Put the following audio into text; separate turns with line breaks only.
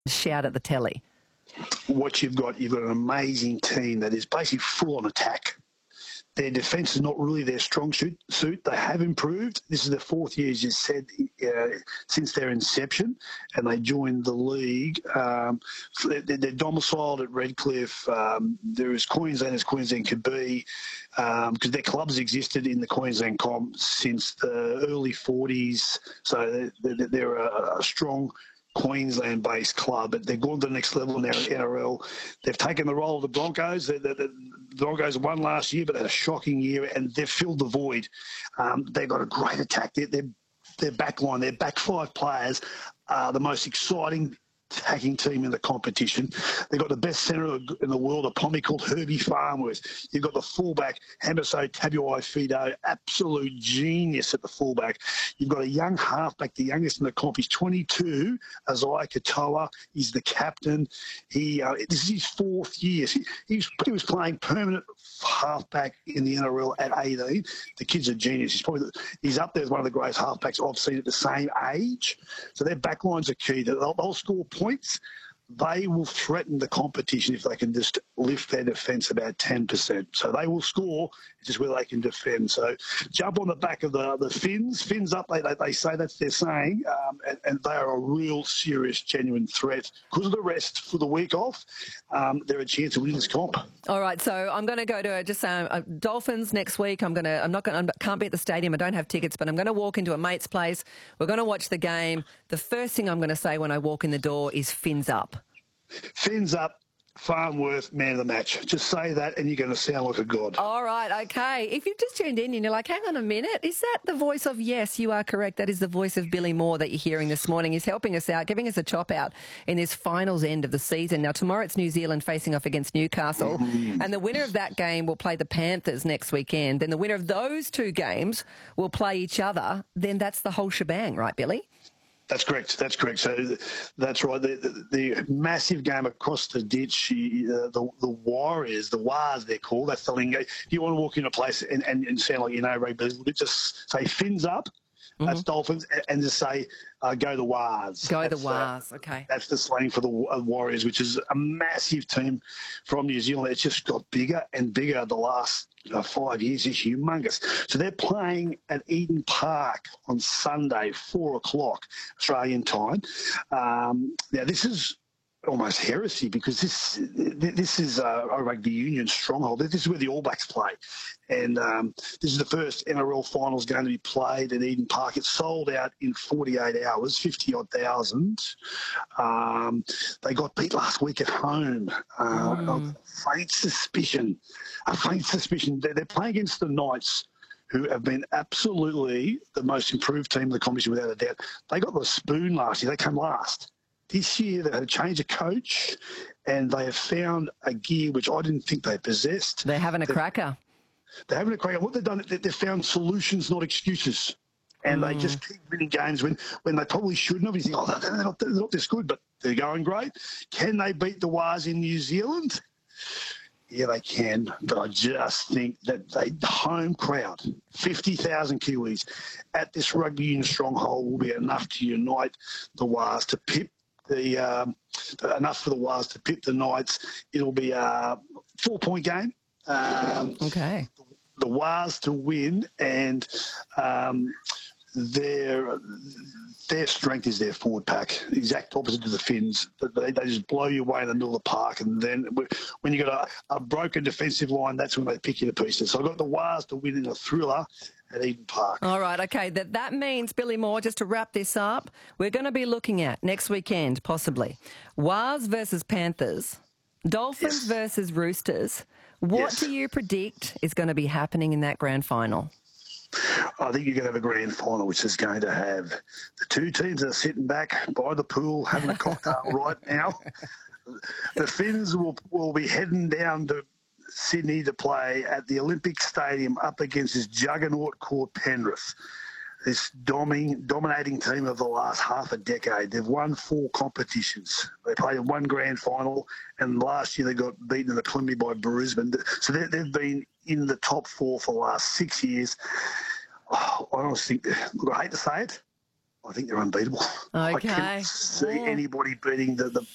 shout at the telly?
What you've got an amazing team that is basically full on attack. Their defence is not really their strong suit. They have improved. This is the fourth year, as you said, since their inception, and they joined the league. They're domiciled at Redcliffe. They're as Queensland as Queensland could be, because their clubs existed in the Queensland comp since the early 40s. So they're a strong Queensland-based club, but they've gone to the next level in their NRL. They've taken the role of the Broncos. The Broncos won last year, but they had a shocking year, and they've filled the void. They've got a great attack. Their back line, their back five players are the most exciting attacking team in the competition. They've got the best centre in the world, a pommy called Herbie Farnworth. You've got the fullback, Hamiso Tabuai-Fidow, absolute genius at the fullback. You've got a young halfback, the youngest in the comp. He's 22, Isaiah Katoa. He's the captain. This is his fourth year. He was playing permanent halfback in the NRL at 18. The kid's a genius. He's up there as one of the greatest halfbacks I've seen at the same age. So their backlines are key. They'll score points. They will threaten the competition if they can just lift their defence about 10%. So they will score, it's just where they can defend. So jump on the back of the Finns. Finns up, they say, that's their saying, and they are a real serious, genuine threat. Because of the rest for the week off, they're a chance to win this comp.
All right, so I'm going to go to Dolphins next week. I can't be at the stadium. I don't have tickets, but I'm going to walk into a mate's place. We're going to watch the game. The first thing I'm going to say when I walk in the door is Finns up.
Finns up, Farnworth, man of the match. Just say that and you're going to sound like a god.
All right, okay. If you've just tuned in and you're like, hang on a minute, is that the voice of, yes, you are correct, that is the voice of Billy Moore that you're hearing this morning. He's helping us out, giving us a chop out in this finals end of the season. Now, tomorrow it's New Zealand facing off against Newcastle, and the winner of that game will play the Panthers next weekend. Then the winner of those two games will play each other. Then that's the whole shebang, right, Billy?
That's correct. So that's right. The massive game across the ditch, the Warriors, the Wars they're called. That's the lingo. If you want to walk in a place and sound like you know rugby, just say Finns up. That's Dolphins, and just say go the Wars.
Go the Wars. Okay.
That's the slang for the Warriors, which is a massive team from New Zealand. It's just got bigger and bigger the last 5 years. It's humongous. So they're playing at Eden Park on Sunday, 4 o'clock Australian time. Now, this is almost heresy because this is a rugby union stronghold. This is where the All Blacks play. And this is the first NRL finals going to be played at Eden Park. It's sold out in 48 hours, 50-odd thousand. They got beat last week at home. A faint suspicion. They're playing against the Knights, who have been absolutely the most improved team in the competition without a doubt. They got the spoon last year. They came last. This year they had a change of coach and they have found a gear which I didn't think they possessed.
They're having a cracker.
They're having a cracker. What they've done, they've found solutions, not excuses. And they just keep winning games when they probably shouldn't have. You think, they're not this good, but they're going great. Can they beat the Wars in New Zealand? Yeah, they can, but I just think that the home crowd, 50,000 Kiwis at this rugby union stronghold will be enough to unite the Wars, to pip enough for the Wars to pip the Knights. It'll be a 4-point game.
Okay.
The Wars to win, and their strength is their forward pack, exact opposite to the Finns. They just blow you away in the middle of the park, and then when you've got a broken defensive line, that's when they pick you to pieces. So I've got the Wars to win in a thriller at Eden Park.
All right, okay. That means, Billy Moore, just to wrap this up, we're going to be looking at next weekend, possibly, Wars versus Panthers, Dolphins versus Roosters. What do you predict is going to be happening in that grand final?
I think you're going to have a grand final which is going to have the two teams that are sitting back by the pool having a cocktail right now. The Finns will be heading down to Sydney to play at the Olympic Stadium up against this juggernaut called Penrith. This dominating team of the last half a decade. They've won 4 competitions. They played in 1 grand final, and last year they got beaten in the preliminary by Brisbane. So they've been in the top 4 for the last 6 years. I honestly think, look, I hate to say it, I think they're unbeatable.
Okay.
I can't see anybody beating the